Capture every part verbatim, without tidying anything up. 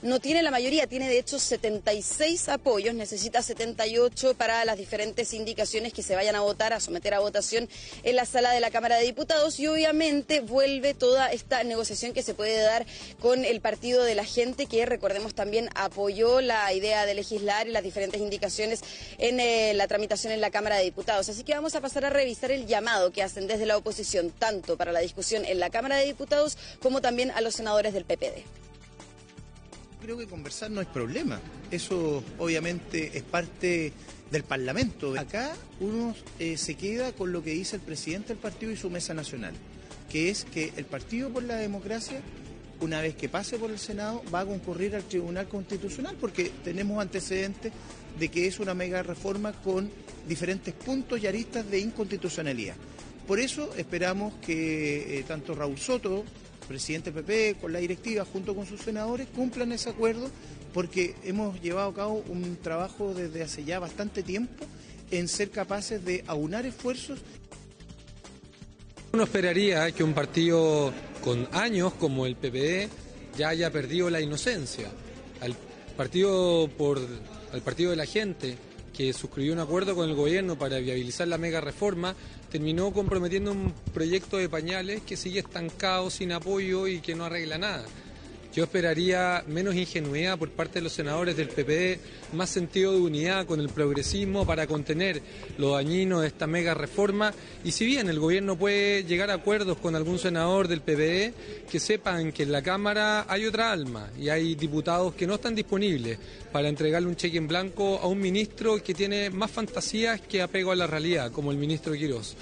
no tiene la mayoría, tiene de hecho setenta y seis apoyos, necesita setenta y ocho para las diferentes indicaciones que se vayan a votar, a someter a votación en la sala de la Cámara de Diputados, y obviamente vuelve toda esta negociación que se puede dar con el Partido de la Gente, que recordemos también apoyó la idea de legislar y las diferentes indicaciones en eh, la tramitación en la Cámara de Diputados. Así que vamos a pasar a revisar el llamado que hacen desde la oposición, tanto para la discusión en la Cámara de Diputados como también a los senadores del P P D. Creo que conversar no es problema, eso obviamente es parte del Parlamento. Acá uno eh, se queda con lo que dice el presidente del partido y su mesa nacional, que es que el Partido por la Democracia, una vez que pase por el Senado, va a concurrir al Tribunal Constitucional, porque tenemos antecedentes de que es una mega reforma con diferentes puntos y aristas de inconstitucionalidad. Por eso esperamos que eh, tanto Raúl Soto, presidente del P P, con la directiva, junto con sus senadores, cumplan ese acuerdo, porque hemos llevado a cabo un trabajo desde hace ya bastante tiempo en ser capaces de aunar esfuerzos. Uno esperaría que un partido con años como el P P D ya haya perdido la inocencia. Al partido, por, al partido de la Gente, que suscribió un acuerdo con el gobierno para viabilizar la mega reforma, terminó comprometiendo un proyecto de pañales que sigue estancado, sin apoyo y que no arregla nada. Yo esperaría menos ingenuidad por parte de los senadores del P P D, más sentido de unidad con el progresismo para contener lo dañino de esta mega reforma. Y si bien el gobierno puede llegar a acuerdos con algún senador del P P D, que sepan que en la Cámara hay otra alma y hay diputados que no están disponibles para entregarle un cheque en blanco a un ministro que tiene más fantasías que apego a la realidad, como el ministro Quirós.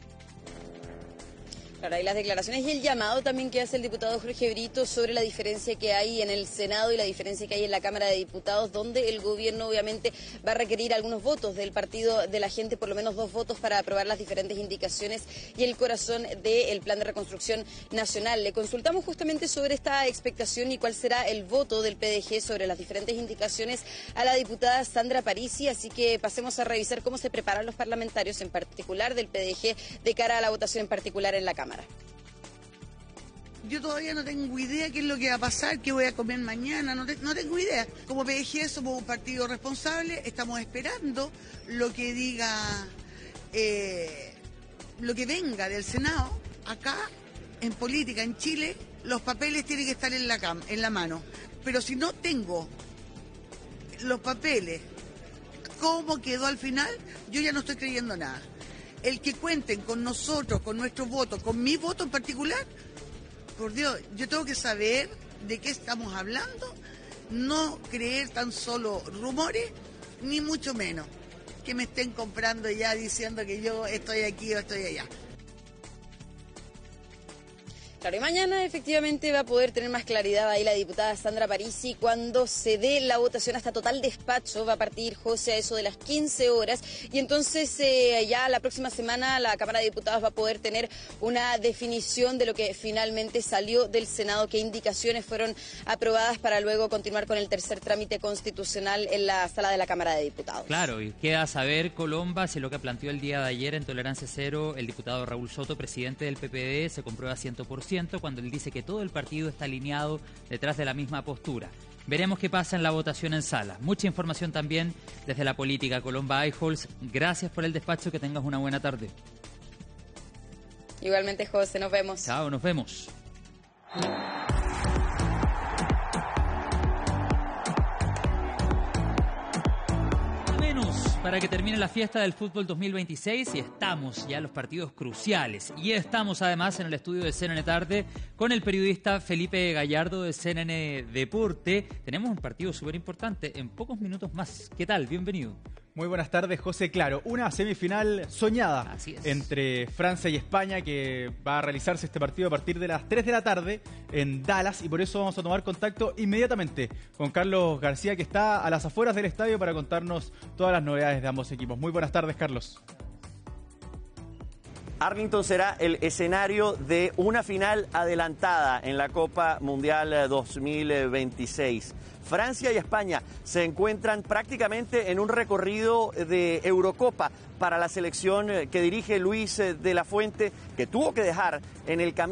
Claro, y las declaraciones y el llamado también que hace el diputado Jorge Brito sobre la diferencia que hay en el Senado y la diferencia que hay en la Cámara de Diputados, donde el gobierno obviamente va a requerir algunos votos del Partido de la Gente, por lo menos dos votos para aprobar las diferentes indicaciones y el corazón del Plan de Reconstrucción Nacional. Le consultamos justamente sobre esta expectación y cuál será el voto del P D G sobre las diferentes indicaciones a la diputada Sandra Parisi, así que pasemos a revisar cómo se preparan los parlamentarios, en particular del P D G, de cara a la votación en particular en la Cámara. Yo todavía no tengo idea qué es lo que va a pasar, qué voy a comer mañana, no, te, no tengo idea. Como P D G somos un partido responsable, estamos esperando lo que diga, eh, lo que venga del Senado. Acá, en política, en Chile, los papeles tienen que estar en la, cam en la mano. Pero si no tengo los papeles, cómo quedó al final, yo ya no estoy creyendo nada. El que cuenten con nosotros, con nuestros votos, con mi voto en particular, por Dios, yo tengo que saber de qué estamos hablando, no creer tan solo rumores, ni mucho menos que me estén comprando ya diciendo que yo estoy aquí o estoy allá. Claro, y mañana efectivamente va a poder tener más claridad ahí la diputada Sandra Parisi cuando se dé la votación hasta total despacho. Va a partir, José, a eso de las quince horas, y entonces eh, ya la próxima semana la Cámara de Diputados va a poder tener una definición de lo que finalmente salió del Senado, qué indicaciones fueron aprobadas para luego continuar con el tercer trámite constitucional en la sala de la Cámara de Diputados. Claro, y queda saber, Colomba, si lo que planteó el día de ayer en Tolerancia Cero el diputado Raúl Soto, presidente del P P D, se comprueba cien por ciento. Cuando él dice que todo el partido está alineado detrás de la misma postura. Veremos qué pasa en la votación en sala. Mucha información también desde la política. Colomba Eichholz, gracias por el despacho, que tengas una buena tarde. Igualmente, José, nos vemos. Chao, nos vemos. Para que termine la fiesta del fútbol dos mil veintiséis, y estamos ya en los partidos cruciales. Y estamos además en el estudio de C N N Tarde con el periodista Felipe Gallardo de C N N Deporte. Tenemos un partido súper importante en pocos minutos más. ¿Qué tal? Bienvenido. Muy buenas tardes, José. Claro, una semifinal soñada entre Francia y España, que va a realizarse este partido a partir de las tres de la tarde en Dallas, y por eso vamos a tomar contacto inmediatamente con Carlos García, que está a las afueras del estadio para contarnos todas las novedades de ambos equipos. Muy buenas tardes, Carlos. Arlington será el escenario de una final adelantada en la Copa Mundial dos mil veintiséis. Francia y España se encuentran prácticamente en un recorrido de Eurocopa para la selección que dirige Luis de la Fuente, que tuvo que dejar en el camino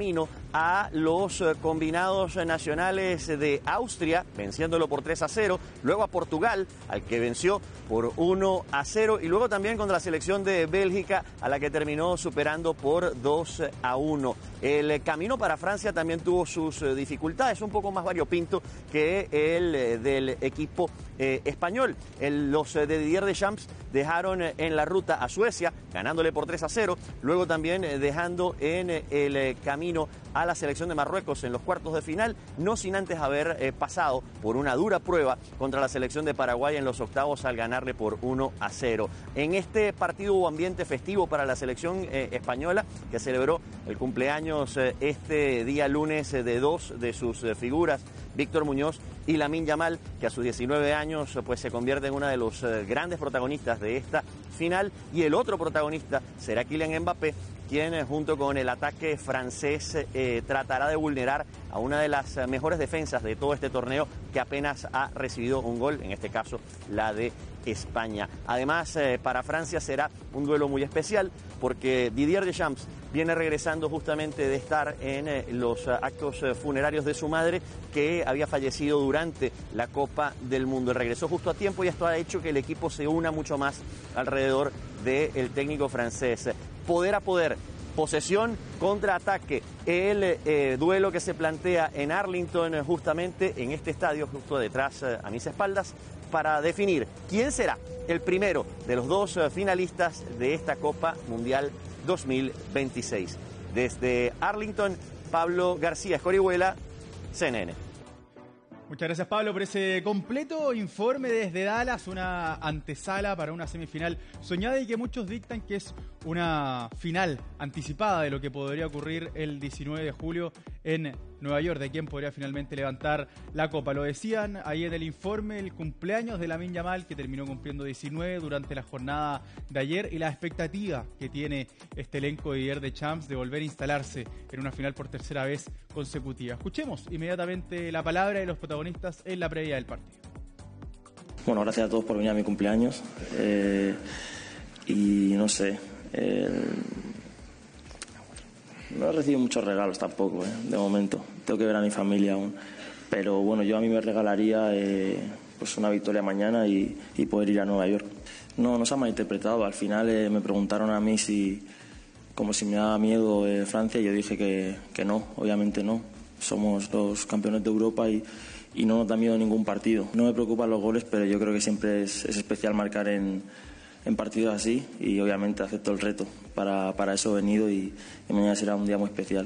a los combinados nacionales de Austria, venciéndolo por tres a cero, luego a Portugal, al que venció por uno a cero, y luego también contra la selección de Bélgica, a la que terminó superando por dos a uno. El camino para Francia también tuvo sus dificultades, un poco más variopinto que el del equipo eh, español. El, los de Didier Deschamps dejaron en la ruta a Suecia, ganándole por tres a cero, luego también dejando en el camino a la selección de Marruecos en los cuartos de final, no sin antes haber eh, pasado por una dura prueba contra la selección de Paraguay en los octavos al ganarle por uno a cero. En este partido hubo ambiente festivo para la selección eh, española, que celebró el cumpleaños eh, este día lunes eh, de dos de sus eh, figuras, Víctor Muñoz y Lamine Yamal, que a sus diecinueve años pues se convierte en uno de los eh, grandes protagonistas de esta final, y el otro protagonista será Kylian Mbappé, quien junto con el ataque francés eh, tratará de vulnerar a una de las mejores defensas de todo este torneo, que apenas ha recibido un gol, en este caso la de España. Además, eh, para Francia será un duelo muy especial, porque Didier Deschamps viene regresando justamente de estar en eh, los actos eh, funerarios de su madre, que había fallecido durante la Copa del Mundo. Él regresó justo a tiempo y esto ha hecho que el equipo se una mucho más alrededor del técnico francés. Poder a poder, posesión contra ataque, el eh, duelo que se plantea en Arlington, eh, justamente en este estadio, justo detrás eh, a mis espaldas, para definir quién será el primero de los dos eh, finalistas de esta Copa Mundial dos mil veintiséis. Desde Arlington, Pablo García Escorihuela, C N N. Muchas gracias, Pablo, por ese completo informe desde Dallas, una antesala para una semifinal soñada y que muchos dictan que es una final anticipada de lo que podría ocurrir el diecinueve de julio en Nueva York, de quién podría finalmente levantar la copa. Lo decían ahí en el informe, el cumpleaños de Lamine Yamal, que terminó cumpliendo diecinueve durante la jornada de ayer, y la expectativa que tiene este elenco de Didier Deschamps de volver a instalarse en una final por tercera vez consecutiva. Escuchemos inmediatamente la palabra de los protagonistas en la previa del partido. Bueno, gracias a todos por venir a mi cumpleaños. Eh, y no sé... Eh, No he recibido muchos regalos tampoco, ¿eh? De momento. Tengo que ver a mi familia aún. Pero bueno, yo a mí me regalaría eh, pues una victoria mañana y, y poder ir a Nueva York. No, no se ha malinterpretado. Al final eh, me preguntaron a mí si, como si me daba miedo eh, Francia, y yo dije que, que no, obviamente no. Somos los campeones de Europa y, y no nos da miedo ningún partido. No me preocupan los goles, pero yo creo que siempre es, es especial marcar en... en partidos así, y obviamente acepto el reto. Para, para eso he venido y, y mañana será un día muy especial.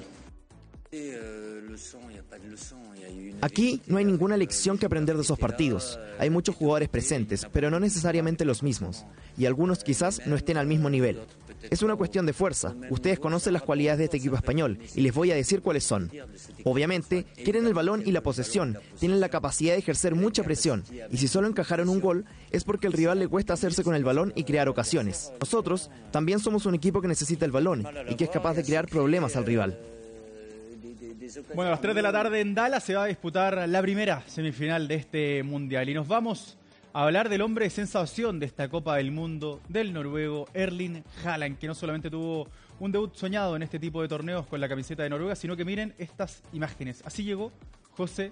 Aquí no hay ninguna lección que aprender de esos partidos. Hay muchos jugadores presentes, pero no necesariamente los mismos. Y algunos quizás no estén al mismo nivel. Es una cuestión de fuerza. Ustedes conocen las cualidades de este equipo español y les voy a decir cuáles son. Obviamente, quieren el balón y la posesión. Tienen la capacidad de ejercer mucha presión. Y si solo encajaron un gol, es porque al rival le cuesta hacerse con el balón y crear ocasiones. Nosotros también somos un equipo que necesita el balón y que es capaz de crear problemas al rival. Bueno, a las tres de la tarde en Dallas se va a disputar la primera semifinal de este Mundial. Y nos vamos a hablar del hombre de sensación de esta Copa del Mundo, del noruego Erling Haaland, que no solamente tuvo un debut soñado en este tipo de torneos con la camiseta de Noruega, sino que miren estas imágenes. Así llegó José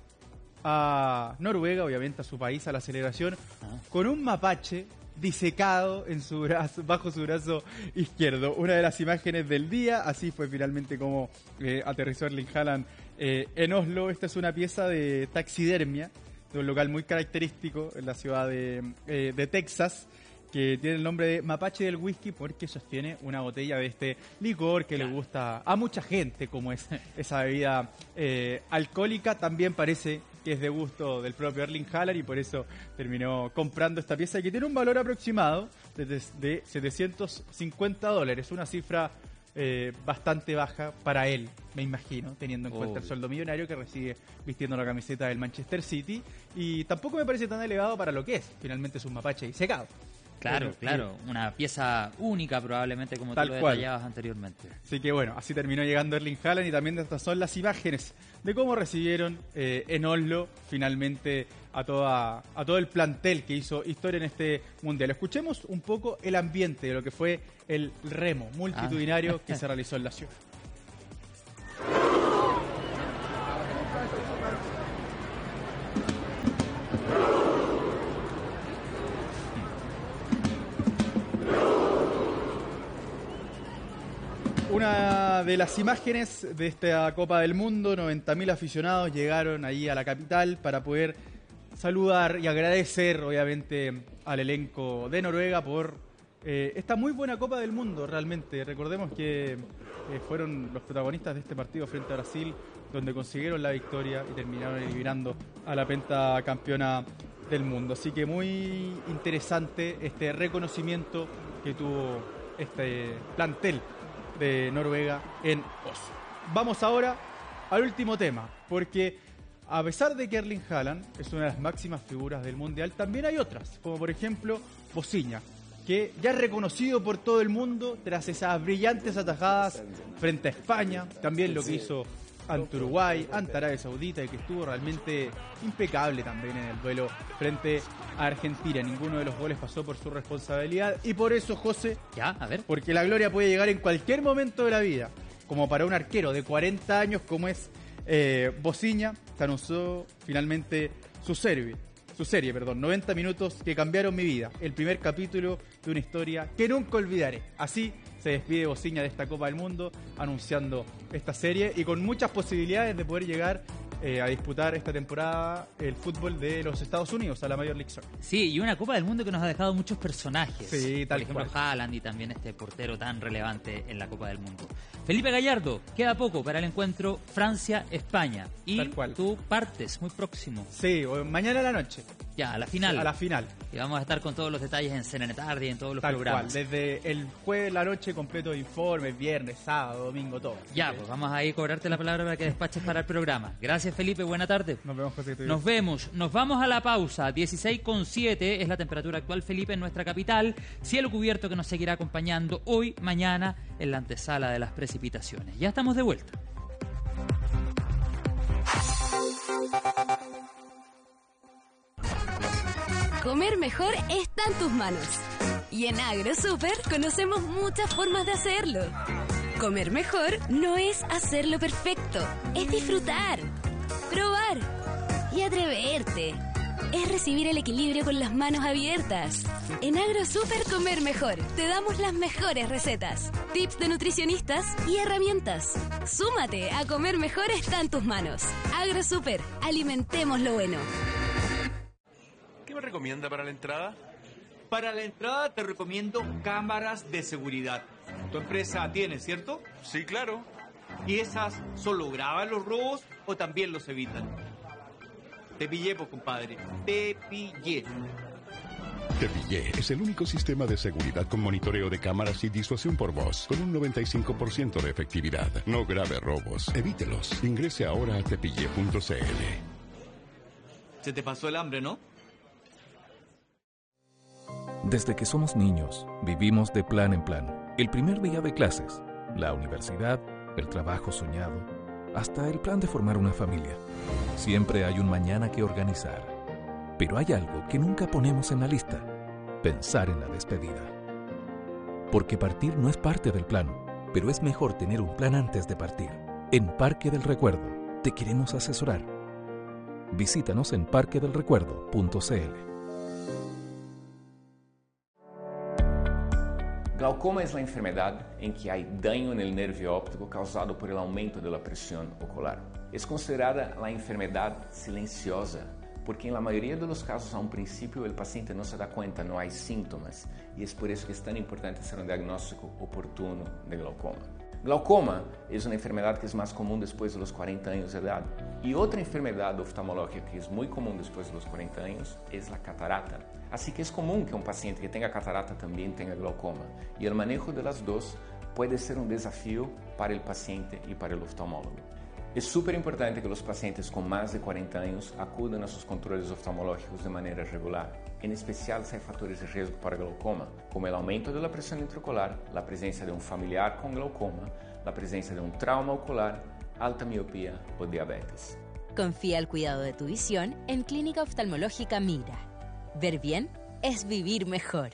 a Noruega, obviamente a su país, a la celebración, con un mapache disecado en su brazo, bajo su brazo izquierdo. Una de las imágenes del día. Así fue finalmente como eh, aterrizó Erling Haaland eh, en Oslo. Esta es una pieza de taxidermia de un local muy característico en la ciudad de, eh, de Texas, que tiene el nombre de Mapache del Whisky, porque sostiene una botella de este licor que le gusta a mucha gente, como es esa bebida eh, alcohólica. También parece que es de gusto del propio Erling Haaland y por eso terminó comprando esta pieza, que tiene un valor aproximado de, de setecientos cincuenta dólares, una cifra eh, bastante baja para él, me imagino, teniendo en oh. cuenta el sueldo millonario que recibe vistiendo la camiseta del Manchester City, y tampoco me parece tan elevado para lo que es, finalmente es un mapache disecado. Claro, bueno, claro, sí. Una pieza única probablemente, como tú lo detallabas anteriormente. Así que bueno, así terminó llegando Erling Haaland, y también estas son las imágenes de cómo recibieron eh, en Oslo finalmente a, toda, a todo el plantel que hizo historia en este Mundial. Escuchemos un poco el ambiente de lo que fue el remo multitudinario ah. que se realizó en la ciudad. una de las imágenes de esta Copa del Mundo. noventa mil aficionados llegaron ahí a la capital para poder saludar y agradecer, obviamente, al elenco de Noruega por eh, esta muy buena Copa del Mundo, realmente. Recordemos que eh, fueron los protagonistas de este partido frente a Brasil, donde consiguieron la victoria y terminaron eliminando a la pentacampeona del mundo. Así que muy interesante este reconocimiento que tuvo este plantel de Noruega en Oslo. Vamos ahora al último tema, porque a pesar de que Erling Haaland es una de las máximas figuras del Mundial, también hay otras, como por ejemplo Bosinha, que ya es reconocido por todo el mundo tras esas brillantes atajadas frente a España, también lo que hizo ante Uruguay, ante Arabia Saudita, y que estuvo realmente impecable también en el duelo frente a Argentina. Ninguno de los goles pasó por su responsabilidad, y por eso, José, ya, a ver, porque la gloria puede llegar en cualquier momento de la vida, como para un arquero de cuarenta años como es eh, Bosinha, se anunció finalmente su serie, su serie, perdón, noventa minutos que cambiaron mi vida, el primer capítulo de una historia que nunca olvidaré. Así se despide Bosinha de esta Copa del Mundo, anunciando esta serie y con muchas posibilidades de poder llegar eh, a disputar esta temporada el fútbol de los Estados Unidos, a la Major League Soccer. Sí, y una Copa del Mundo que nos ha dejado muchos personajes. Sí, tal Por ejemplo, cual. Haaland y también este portero tan relevante en la Copa del Mundo. Felipe Gallardo, queda poco para el encuentro Francia-España. Y Tal cual. tú partes muy próximo. Sí, mañana a la noche. Ya, a la final. A la final. Y vamos a estar con todos los detalles en C N N Tarde y en todos los Tal programas. cual, desde el jueves la noche completo de informes, viernes, sábado, domingo, todo. Ya, pues vamos a ir a cobrarte la palabra para que despaches para el programa. Gracias, Felipe, buena tarde. Nos vemos, José. Nos vemos, nos vamos a la pausa. dieciséis coma siete es la temperatura actual, Felipe, en nuestra capital. Cielo cubierto que nos seguirá acompañando hoy, mañana, en la antesala de las precipitaciones. Ya estamos de vuelta. Comer mejor está en tus manos. Y en AgroSuper conocemos muchas formas de hacerlo. Comer mejor no es hacerlo perfecto, es disfrutar, probar y atreverte. Es recibir el equilibrio con las manos abiertas. En AgroSuper Comer Mejor te damos las mejores recetas, tips de nutricionistas y herramientas. Súmate a Comer Mejor está en tus manos. AgroSuper, alimentemos lo bueno. ¿Qué me recomienda para la entrada? Para la entrada te recomiendo cámaras de seguridad. Tu empresa tiene, ¿cierto? Sí, claro. ¿Y esas solo graban los robos o también los evitan? Te pillé, pues, compadre. Te pillé. Te Pillé es el único sistema de seguridad con monitoreo de cámaras y disuasión por voz, con un noventa y cinco por ciento de efectividad. No grave robos, evítelos. Ingrese ahora a tepille punto c l. Se te pasó el hambre, ¿no? Desde que somos niños, vivimos de plan en plan. El primer día de clases, la universidad, el trabajo soñado, hasta el plan de formar una familia. Siempre hay un mañana que organizar. Pero hay algo que nunca ponemos en la lista: pensar en la despedida. Porque partir no es parte del plan, pero es mejor tener un plan antes de partir. En Parque del Recuerdo te queremos asesorar. Visítanos en parque del recuerdo punto c l. Glaucoma es la enfermedad en que hay daño en el nervio óptico causado por el aumento de la presión ocular. Es considerada la enfermedad silenciosa, porque en la mayoría de los casos a un principio el paciente no se da cuenta, no hay síntomas, y es por eso que es tan importante hacer un diagnóstico oportuno de glaucoma. Glaucoma es una enfermedad que es más común después de los cuarenta años de edad. Y otra enfermedad oftalmológica que es muy común después de los cuarenta años es la catarata. Así que es común que un paciente que tenga catarata también tenga glaucoma. Y el manejo de las dos puede ser un desafío para el paciente y para el oftalmólogo. Es súper importante que los pacientes con más de cuarenta años acudan a sus controles oftalmológicos de manera regular, en especial si hay factores de riesgo para glaucoma, como el aumento de la presión intraocular, la presencia de un familiar con glaucoma, la presencia de un trauma ocular, alta miopía o diabetes. Confía el cuidado de tu visión en Clínica Oftalmológica Mira. Ver bien es vivir mejor.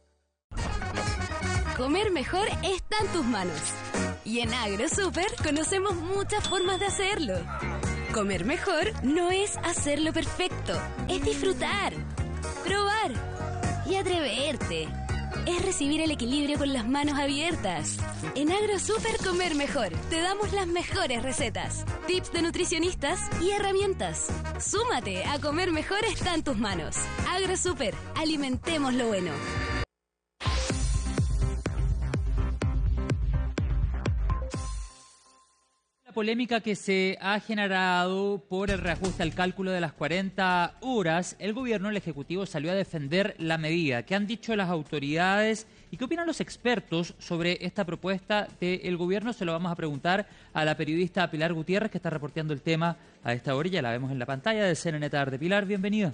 Comer mejor está en tus manos. Y en AgroSuper conocemos muchas formas de hacerlo. Comer mejor no es hacerlo perfecto, es disfrutar, probar y atreverte. es recibir el equilibrio con las manos abiertas. En AgroSuper Comer Mejor te damos las mejores recetas, tips de nutricionistas y herramientas. Súmate a Comer Mejor está en tus manos. AgroSuper, alimentemos lo bueno. La polémica que se ha generado por el reajuste al cálculo de las cuarenta horas, el gobierno, el Ejecutivo, salió a defender la medida. ¿Qué han dicho las autoridades y qué opinan los expertos sobre esta propuesta del gobierno? Se lo vamos a preguntar a la periodista Pilar Gutiérrez, que está reporteando el tema a esta hora. Ya la vemos en la pantalla de C N N Tarde. Pilar, bienvenida.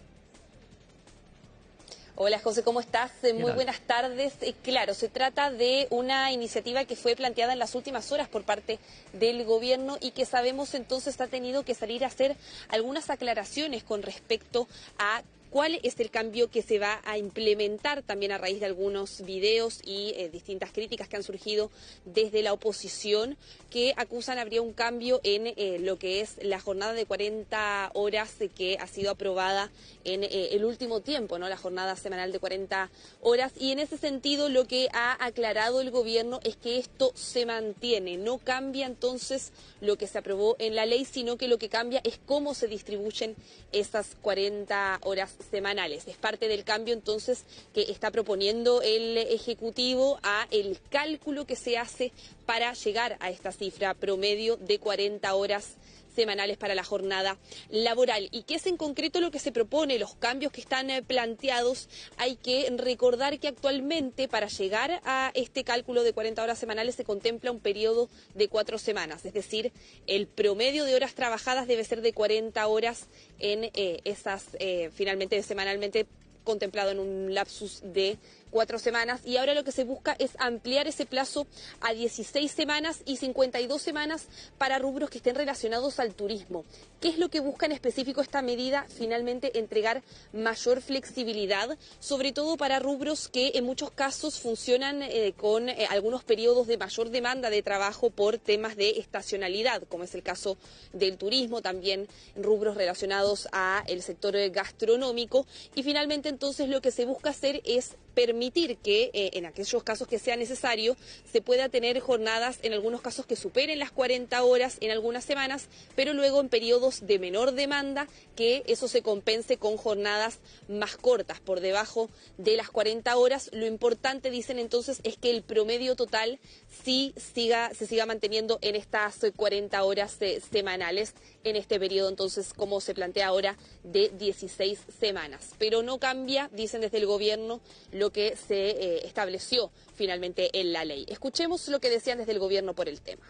Hola José, ¿cómo estás? Muy buenas tardes. Eh, claro, se trata de una iniciativa que fue planteada en las últimas horas por parte del gobierno y que sabemos entonces ha tenido que salir a hacer algunas aclaraciones con respecto a cuál es el cambio que se va a implementar también a raíz de algunos videos y eh, distintas críticas que han surgido desde la oposición que acusan habría un cambio en eh, lo que es la jornada de cuarenta horas eh, que ha sido aprobada en eh, el último tiempo, ¿no? La jornada semanal de cuarenta horas, y en ese sentido lo que ha aclarado el gobierno es que esto se mantiene, no cambia entonces lo que se aprobó en la ley, sino que lo que cambia es cómo se distribuyen esas cuarenta horas semanales. Es parte del cambio entonces que está proponiendo el Ejecutivo a el cálculo que se hace para llegar a esta cifra promedio de cuarenta horas semanales para la jornada laboral. ¿Y qué es en concreto lo que se propone? Los cambios que están eh, planteados. Hay que recordar que actualmente para llegar a este cálculo de cuarenta horas semanales se contempla un periodo de cuatro semanas, es decir, el promedio de horas trabajadas debe ser de cuarenta horas en eh, esas, eh, finalmente, semanalmente contemplado en un lapsus de cuatro semanas, y ahora lo que se busca es ampliar ese plazo a dieciséis semanas y cincuenta y dos semanas para rubros que estén relacionados al turismo. ¿Qué es lo que busca en específico esta medida? Finalmente, entregar mayor flexibilidad, sobre todo para rubros que en muchos casos funcionan eh, con eh, algunos periodos de mayor demanda de trabajo por temas de estacionalidad, como es el caso del turismo, también rubros relacionados al sector gastronómico, y finalmente entonces lo que se busca hacer es permitir que eh, en aquellos casos que sea necesario se pueda tener jornadas en algunos casos que superen las cuarenta horas en algunas semanas, pero luego en periodos de menor demanda que eso se compense con jornadas más cortas por debajo de las cuarenta horas. Lo importante, dicen entonces, es que el promedio total sí siga, se siga manteniendo en estas cuarenta horas eh, semanales en este periodo, entonces, como se plantea ahora, de dieciséis semanas. Pero no cambia, dicen desde el gobierno, lo que se eh, estableció finalmente en la ley. Escuchemos lo que decían desde el gobierno por el tema.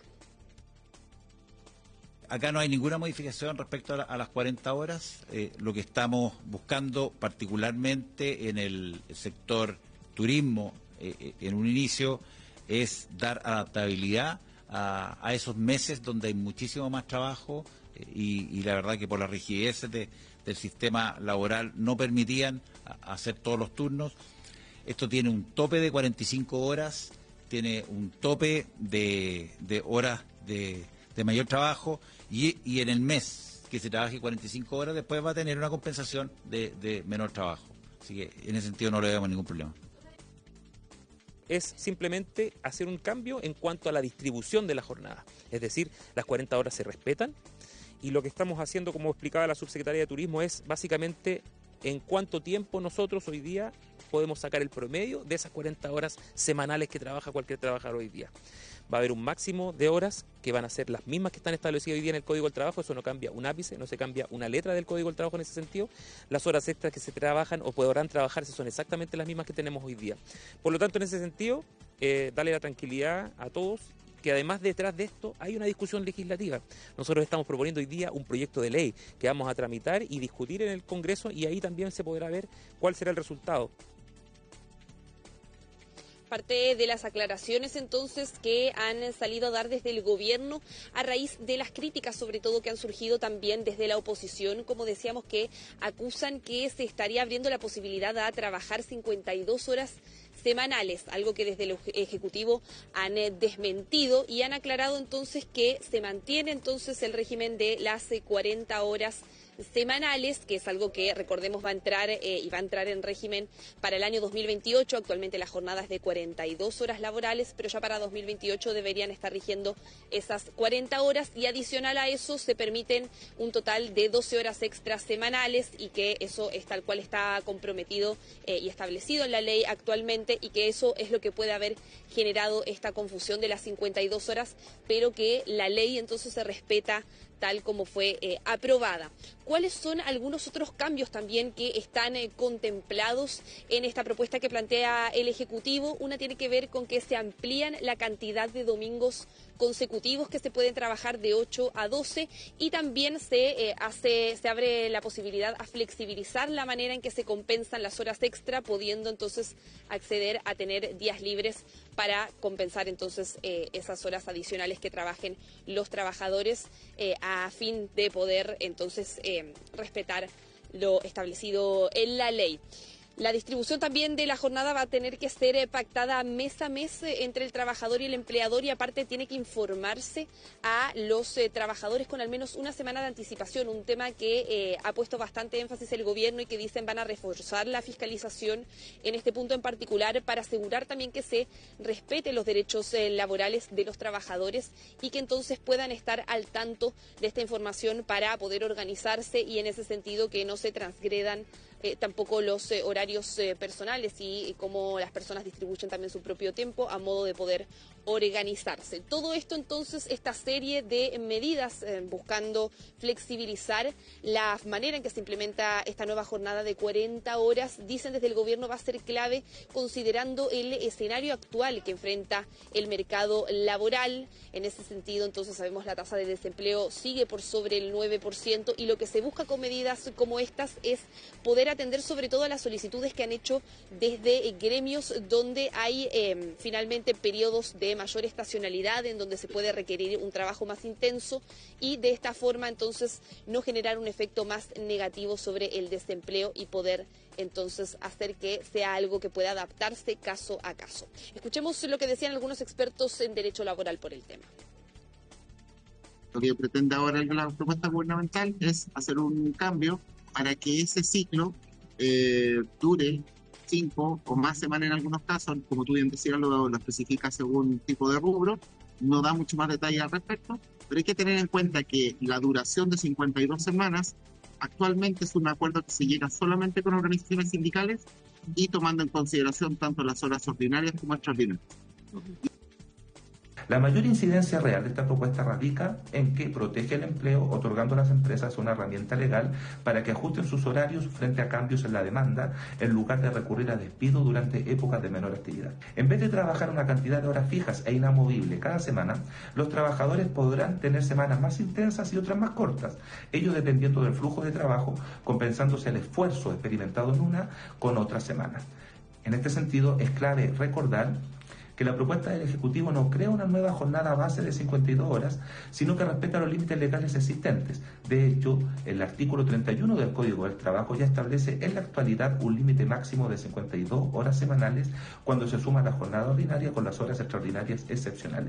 Acá no hay ninguna modificación respecto a, la, a las cuarenta horas. Eh, lo que estamos buscando particularmente en el sector turismo, eh, en un inicio, es dar adaptabilidad a, a esos meses donde hay muchísimo más trabajo eh, y, y la verdad que por las rigideces de, del sistema laboral no permitían a, hacer todos los turnos. Esto tiene un tope de cuarenta y cinco horas, tiene un tope de, de horas de, de mayor trabajo y, y en el mes que se trabaje cuarenta y cinco horas después va a tener una compensación de, de menor trabajo. Así que en ese sentido no le vemos ningún problema. Es simplemente hacer un cambio en cuanto a la distribución de la jornada. Es decir, las cuarenta horas se respetan y lo que estamos haciendo, como explicaba la subsecretaria de Turismo, es básicamente en cuánto tiempo nosotros hoy día podemos sacar el promedio de esas cuarenta horas semanales que trabaja cualquier trabajador hoy día. Va a haber un máximo de horas que van a ser las mismas que están establecidas hoy día en el Código del Trabajo. Eso no cambia un ápice, no se cambia una letra del Código del Trabajo en ese sentido. Las horas extras que se trabajan o podrán trabajarse son exactamente las mismas que tenemos hoy día. Por lo tanto, en ese sentido, eh, darle la tranquilidad a todos, que además detrás de esto hay una discusión legislativa. Nosotros estamos proponiendo hoy día un proyecto de ley que vamos a tramitar y discutir en el Congreso, y ahí también se podrá ver cuál será el resultado. Parte de las aclaraciones entonces que han salido a dar desde el gobierno a raíz de las críticas, sobre todo que han surgido también desde la oposición, como decíamos, que acusan que se estaría abriendo la posibilidad a trabajar cincuenta y dos horas semanales, algo que desde el Ejecutivo han desmentido, y han aclarado entonces que se mantiene entonces el régimen de las cuarenta horas semanales, que es algo que, recordemos, va a entrar eh, y va a entrar en régimen para el año dos mil veintiocho. Actualmente la jornada es de cuarenta y dos horas laborales, pero ya para dos mil veintiocho deberían estar rigiendo esas cuarenta horas, y adicional a eso se permiten un total de doce horas extras semanales, y que eso es tal cual está comprometido eh, y establecido en la ley actualmente, y que eso es lo que puede haber generado esta confusión de las cincuenta y dos horas, pero que la ley entonces se respeta tal como fue eh, aprobada. ¿Cuáles son algunos otros cambios también que están eh, contemplados en esta propuesta que plantea el Ejecutivo? Una tiene que ver con que se amplían la cantidad de domingos consecutivos que se pueden trabajar de ocho a doce, y también se eh, hace se abre la posibilidad a flexibilizar la manera en que se compensan las horas extra, pudiendo entonces acceder a tener días libres para compensar entonces eh, esas horas adicionales que trabajen los trabajadores, eh, a fin de poder entonces eh, respetar lo establecido en la ley. La distribución también de la jornada va a tener que ser eh, pactada mes a mes eh, entre el trabajador y el empleador, y aparte tiene que informarse a los eh, trabajadores con al menos una semana de anticipación, un tema que eh, ha puesto bastante énfasis el gobierno y que dicen van a reforzar la fiscalización en este punto en particular, para asegurar también que se respeten los derechos eh, laborales de los trabajadores, y que entonces puedan estar al tanto de esta información para poder organizarse, y en ese sentido que no se transgredan Eh, tampoco los eh, horarios eh, personales, y, y cómo las personas distribuyen también su propio tiempo a modo de poder organizarse. Todo esto entonces, esta serie de medidas eh, buscando flexibilizar la manera en que se implementa esta nueva jornada de cuarenta horas, dicen desde el gobierno va a ser clave considerando el escenario actual que enfrenta el mercado laboral. En ese sentido, entonces, sabemos la tasa de desempleo sigue por sobre el nueve por ciento, y lo que se busca con medidas como estas es poder atender sobre todo a las solicitudes que han hecho desde eh, gremios donde hay eh, finalmente periodos de mayor estacionalidad, en donde se puede requerir un trabajo más intenso, y de esta forma entonces no generar un efecto más negativo sobre el desempleo, y poder entonces hacer que sea algo que pueda adaptarse caso a caso. Escuchemos lo que decían algunos expertos en derecho laboral por el tema. Lo que pretende ahora la propuesta gubernamental es hacer un cambio para que ese ciclo eh, dure cinco o más semanas en algunos casos, como tú bien decías, lo, lo especifica según tipo de rubro, no da mucho más detalle al respecto, pero hay que tener en cuenta que la duración de cincuenta y dos semanas actualmente es un acuerdo que se llega solamente con organizaciones sindicales, y tomando en consideración tanto las horas ordinarias como extraordinarias. Uh-huh. La mayor incidencia real de esta propuesta radica en que protege el empleo, otorgando a las empresas una herramienta legal para que ajusten sus horarios frente a cambios en la demanda, en lugar de recurrir a despido durante épocas de menor actividad. En vez de trabajar una cantidad de horas fijas e inamovible cada semana, los trabajadores podrán tener semanas más intensas y otras más cortas, ello dependiendo del flujo de trabajo, compensándose el esfuerzo experimentado en una con otras semanas. En este sentido, es clave recordar que la propuesta del Ejecutivo no crea una nueva jornada base de cincuenta y dos horas, sino que respeta los límites legales existentes. De hecho, el artículo treinta y uno del Código del Trabajo ya establece en la actualidad un límite máximo de cincuenta y dos horas semanales cuando se suma la jornada ordinaria con las horas extraordinarias excepcionales.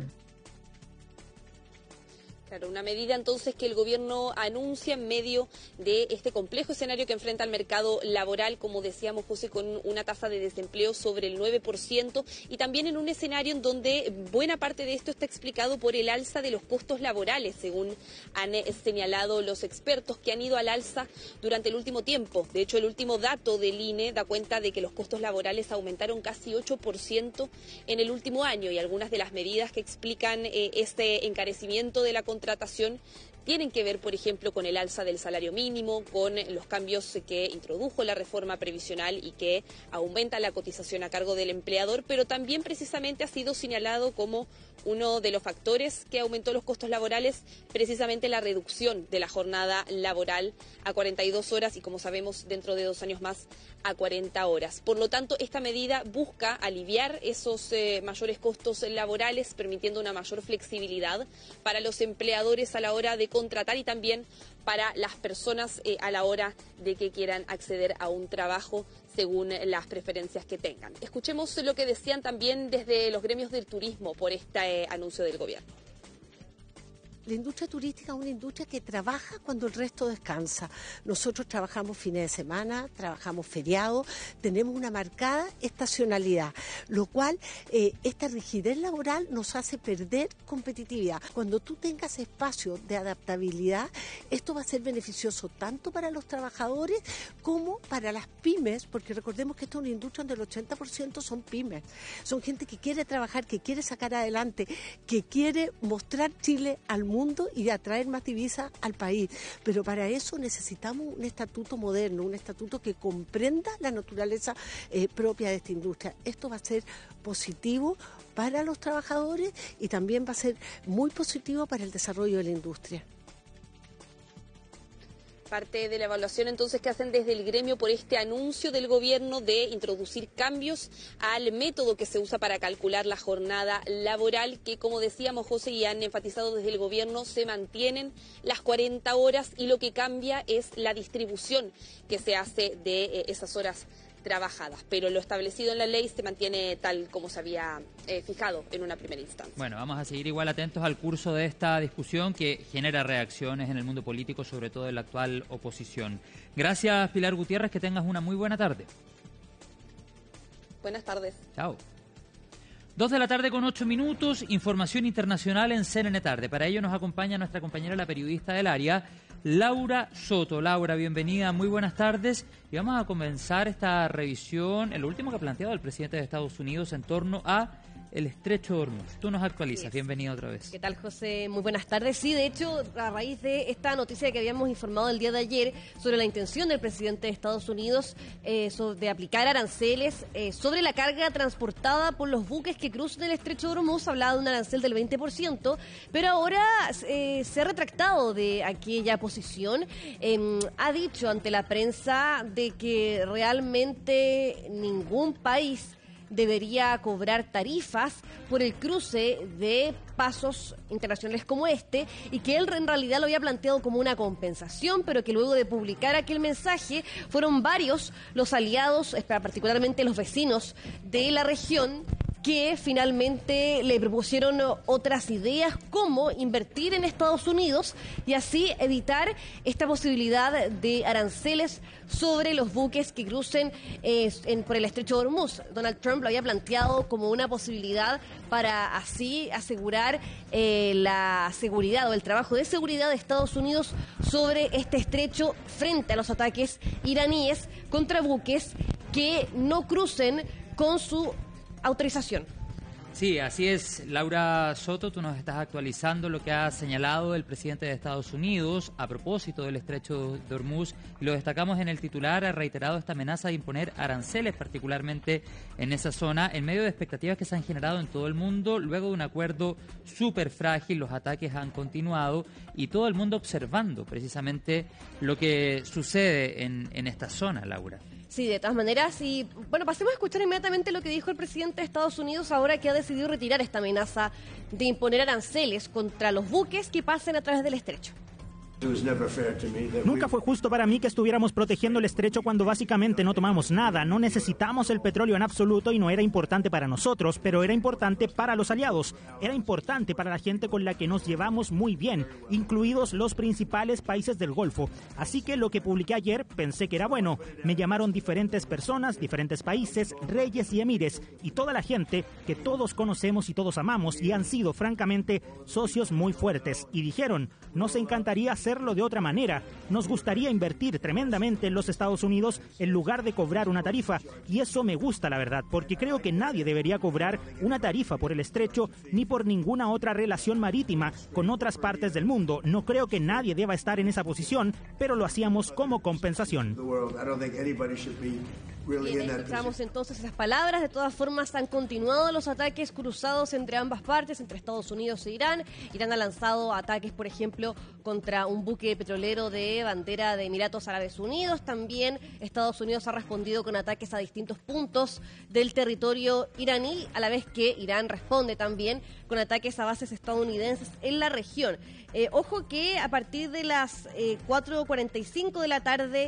Claro, una medida entonces que el gobierno anuncia en medio de este complejo escenario que enfrenta el mercado laboral, como decíamos, José, con una tasa de desempleo sobre el nueve por ciento, y también en un escenario en donde buena parte de esto está explicado por el alza de los costos laborales, según han señalado los expertos, que han ido al alza durante el último tiempo. De hecho, el último dato del I N E da cuenta de que los costos laborales aumentaron casi ocho por ciento en el último año, y algunas de las medidas que explican eh, este encarecimiento de la contratación tienen que ver, por ejemplo, con el alza del salario mínimo, con los cambios que introdujo la reforma previsional y que aumenta la cotización a cargo del empleador, pero también precisamente ha sido señalado como uno de los factores que aumentó los costos laborales, precisamente la reducción de la jornada laboral a cuarenta y dos horas y, como sabemos, dentro de dos años más a cuarenta horas. Por lo tanto, esta medida busca aliviar esos eh, mayores costos laborales, permitiendo una mayor flexibilidad para los empleadores a la hora de contratar y también para las personas eh, a la hora de que quieran acceder a un trabajo según las preferencias que tengan. Escuchemos lo que decían también desde los gremios del turismo por este eh, anuncio del gobierno. la industria turística es una industria que trabaja cuando el resto descansa. Nosotros trabajamos fines de semana, trabajamos feriados, tenemos una marcada estacionalidad, lo cual eh, esta rigidez laboral nos hace perder competitividad. Cuando tú tengas espacio de adaptabilidad, esto va a ser beneficioso tanto para los trabajadores como para las pymes, porque recordemos que esta es una industria donde el ochenta por ciento son pymes, son gente que quiere trabajar, que quiere sacar adelante, que quiere mostrar Chile al mundo y atraer más divisas al país. Pero para eso necesitamos un estatuto moderno, un estatuto que comprenda la naturaleza eh, propia de esta industria. Esto va a ser positivo para los trabajadores y también va a ser muy positivo para el desarrollo de la industria. Parte de la evaluación entonces que hacen desde el gremio por este anuncio del gobierno de introducir cambios al método que se usa para calcular la jornada laboral, que como decíamos, José, y han enfatizado desde el gobierno, se mantienen las cuarenta horas y lo que cambia es la distribución que se hace de eh, esas horas trabajadas, pero lo establecido en la ley se mantiene tal como se había eh, fijado en una primera instancia. Bueno, vamos a seguir igual atentos al curso de esta discusión que genera reacciones en el mundo político, sobre todo en la actual oposición. Gracias, Pilar Gutiérrez, que tengas una muy buena tarde. Buenas tardes. Chao. Dos de la tarde con ocho minutos, información internacional en C N N Tarde. Para ello nos acompaña nuestra compañera, la periodista del área, Laura Soto. Laura, bienvenida, muy buenas tardes. Y vamos a comenzar esta revisión en lo último que ha planteado el presidente de Estados Unidos en torno a el Estrecho de Hormuz. Tú nos actualizas, bienvenido otra vez. ¿Qué tal, José? Muy buenas tardes. Sí, de hecho, a raíz de esta noticia que habíamos informado el día de ayer sobre la intención del presidente de Estados Unidos eh, sobre, de aplicar aranceles eh, sobre la carga transportada por los buques que cruzan el Estrecho de Hormuz, hablaba de un arancel del veinte por ciento, pero ahora eh, se ha retractado de aquella posición. Eh, ha dicho ante la prensa de que realmente ningún país debería cobrar tarifas por el cruce de pasos internacionales como este, y que él en realidad lo había planteado como una compensación, pero que luego de publicar aquel mensaje fueron varios los aliados, particularmente los vecinos de la región, que finalmente le propusieron otras ideas, como invertir en Estados Unidos y así evitar esta posibilidad de aranceles sobre los buques que crucen eh, en, por el Estrecho de Hormuz. Donald Trump lo había planteado como una posibilidad para así asegurar eh, la seguridad o el trabajo de seguridad de Estados Unidos sobre este estrecho frente a los ataques iraníes contra buques que no crucen con su autorización. Sí, así es, Laura Soto, tú nos estás actualizando lo que ha señalado el presidente de Estados Unidos a propósito del Estrecho de Hormuz, y lo destacamos en el titular. Ha reiterado esta amenaza de imponer aranceles, particularmente en esa zona, en medio de expectativas que se han generado en todo el mundo, luego de un acuerdo súper frágil. Los ataques han continuado y todo el mundo observando precisamente lo que sucede en, en esta zona, Laura. Sí, de todas maneras, y bueno, pasemos a escuchar inmediatamente lo que dijo el presidente de Estados Unidos ahora que ha decidido retirar esta amenaza de imponer aranceles contra los buques que pasen a través del estrecho. Nunca fue justo para mí que estuviéramos protegiendo el estrecho cuando básicamente no tomamos nada. No necesitamos el petróleo en absoluto y no era importante para nosotros, pero era importante para los aliados. Era importante para la gente con la que nos llevamos muy bien, incluidos los principales países del Golfo. Así que lo que publiqué ayer pensé que era bueno. Me llamaron diferentes personas, diferentes países, reyes y emires, y toda la gente que todos conocemos y todos amamos y han sido francamente socios muy fuertes. Y dijeron, nos encantaría hacerlo de otra manera. Nos gustaría invertir tremendamente en los Estados Unidos en lugar de cobrar una tarifa. Y eso me gusta, la verdad, porque creo que nadie debería cobrar una tarifa por el estrecho ni por ninguna otra relación marítima con otras partes del mundo. No creo que nadie deba estar en esa posición, pero lo hacíamos como compensación. Bien, escuchamos entonces esas palabras. De todas formas, han continuado los ataques cruzados entre ambas partes, entre Estados Unidos e Irán. Irán ha lanzado ataques, por ejemplo, contra un buque petrolero de bandera de Emiratos Árabes Unidos. También Estados Unidos ha respondido con ataques a distintos puntos del territorio iraní, a la vez que Irán responde también con ataques a bases estadounidenses en la región. Eh, ojo que a partir de las eh, cuatro cuarenta y cinco de la tarde,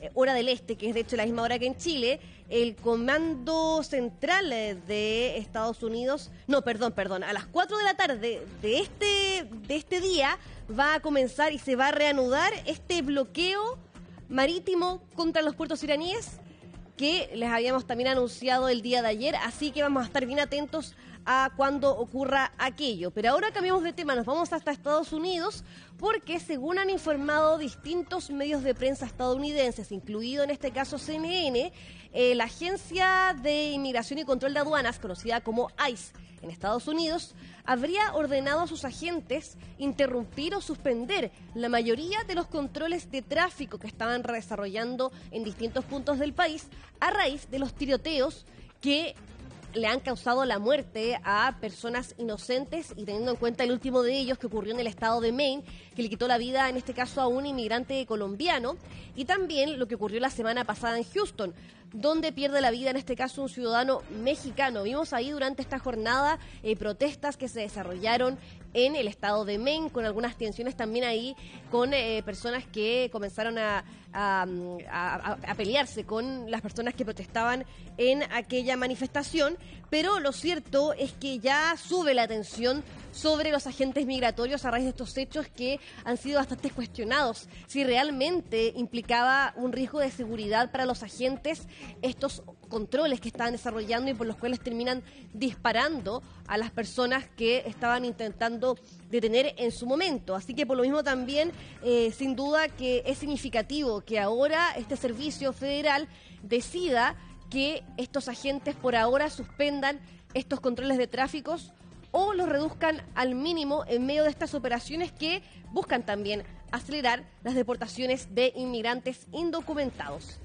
eh, hora del este, que es de hecho la misma hora que en Chile, el Comando Central de Estados Unidos, no, perdón, perdón, a las cuatro de la tarde de este, de este día va a comenzar y se va a reanudar este bloqueo marítimo contra los puertos iraníes que les habíamos también anunciado el día de ayer, así que vamos a estar bien atentos a cuando ocurra aquello. Pero ahora cambiamos de tema, nos vamos hasta Estados Unidos, porque según han informado distintos medios de prensa estadounidenses, incluido en este caso C N N, eh, la Agencia de Inmigración y Control de Aduanas, conocida como ICE en Estados Unidos, habría ordenado a sus agentes interrumpir o suspender la mayoría de los controles de tráfico que estaban desarrollando en distintos puntos del país a raíz de los tiroteos que le han causado la muerte a personas inocentes, y teniendo en cuenta el último de ellos que ocurrió en el estado de Maine, que le quitó la vida en este caso a un inmigrante colombiano, y también lo que ocurrió la semana pasada en Houston, donde pierde la vida en este caso un ciudadano mexicano. Vimos ahí durante esta jornada eh, protestas que se desarrollaron en el estado de Maine, con algunas tensiones también ahí con eh, personas que comenzaron a, a, a, a pelearse con las personas que protestaban en aquella manifestación, pero lo cierto es que ya sube la tensión sobre los agentes migratorios a raíz de estos hechos que han sido bastante cuestionados. Si realmente implicaba un riesgo de seguridad para los agentes estos controles que estaban desarrollando y por los cuales terminan disparando a las personas que estaban intentando detener en su momento. Así que por lo mismo también, eh, sin duda que es significativo que ahora este servicio federal decida que estos agentes por ahora suspendan estos controles de tráficos o los reduzcan al mínimo en medio de estas operaciones que buscan también acelerar las deportaciones de inmigrantes indocumentados.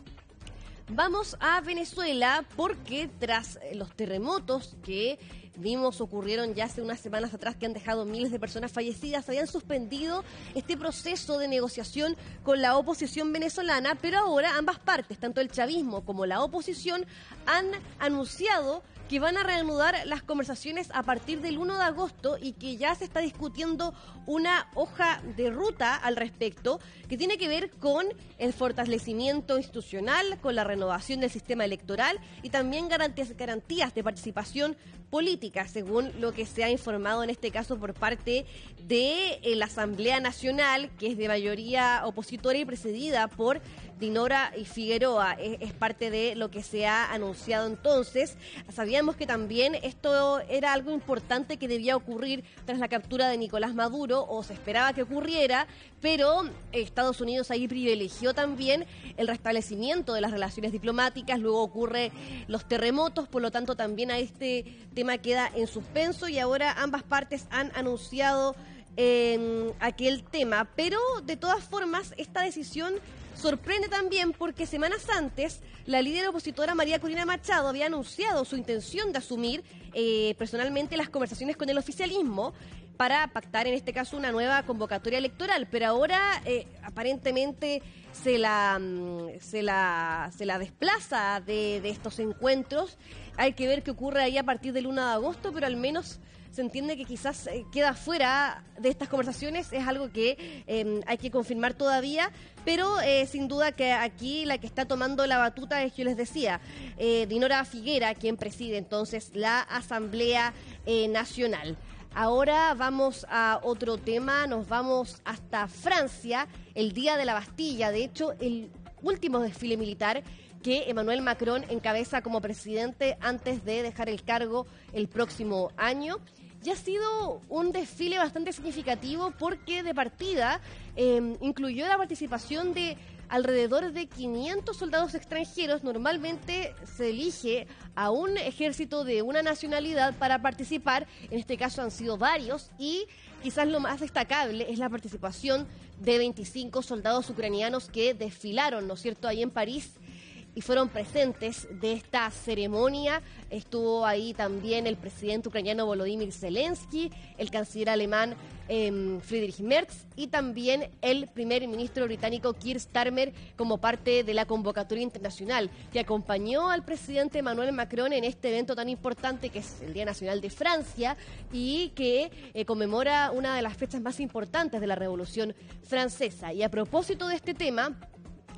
Vamos a Venezuela porque tras los terremotos que vimos ocurrieron ya hace unas semanas atrás, que han dejado miles de personas fallecidas, habían suspendido este proceso de negociación con la oposición venezolana, pero ahora ambas partes, tanto el chavismo como la oposición, han anunciado que van a reanudar las conversaciones a partir del uno de agosto y que ya se está discutiendo una hoja de ruta al respecto que tiene que ver con el fortalecimiento institucional, con la renovación del sistema electoral y también garantías, garantías de participación política, según lo que se ha informado en este caso por parte de eh, la Asamblea Nacional, que es de mayoría opositora y presidida por Dinora y Figueroa. Es, es parte de lo que se ha anunciado entonces. Sabíamos que también esto era algo importante que debía ocurrir tras la captura de Nicolás Maduro, o se esperaba que ocurriera, pero Estados Unidos ahí privilegió también el restablecimiento de las relaciones diplomáticas. Luego ocurre los terremotos, por lo tanto también a este tema queda en suspenso y ahora ambas partes han anunciado eh, aquel tema. Pero de todas formas esta decisión sorprende también porque semanas antes la líder opositora María Corina Machado había anunciado su intención de asumir eh, personalmente las conversaciones con el oficialismo para pactar en este caso una nueva convocatoria electoral, pero ahora eh, aparentemente se la, se la se la desplaza de, de estos encuentros. Hay que ver qué ocurre ahí a partir del uno de agosto, pero al menos se entiende que quizás eh, queda fuera de estas conversaciones. Es algo que eh, hay que confirmar todavía, pero eh, sin duda que aquí la que está tomando la batuta es, yo les decía, eh, Dinora Figuera, quien preside entonces la Asamblea eh, Nacional. Ahora vamos a otro tema, nos vamos hasta Francia, el Día de la Bastilla, de hecho el último desfile militar que Emmanuel Macron encabeza como presidente antes de dejar el cargo el próximo año. Y ha sido un desfile bastante significativo porque de partida eh, incluyó la participación de alrededor de quinientos soldados extranjeros. Normalmente se elige a un ejército de una nacionalidad para participar, en este caso han sido varios, y quizás lo más destacable es la participación de veinticinco soldados ucranianos que desfilaron, ¿no es cierto?, ahí en París y fueron presentes de esta ceremonia. Estuvo ahí también el presidente ucraniano Volodymyr Zelensky, el canciller alemán eh, Friedrich Merz y también el primer ministro británico Keir Starmer como parte de la convocatoria internacional que acompañó al presidente Emmanuel Macron en este evento tan importante que es el Día Nacional de Francia y que eh, conmemora una de las fechas más importantes de la Revolución Francesa. Y a propósito de este tema,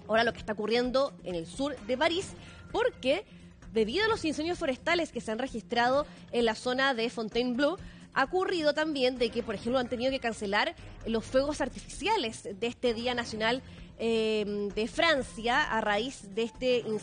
ahora lo que está ocurriendo en el sur de París, porque debido a los incendios forestales que se han registrado en la zona de Fontainebleau, ha ocurrido también de que, por ejemplo, han tenido que cancelar los fuegos artificiales de este Día Nacional eh, de Francia a raíz de este incendio.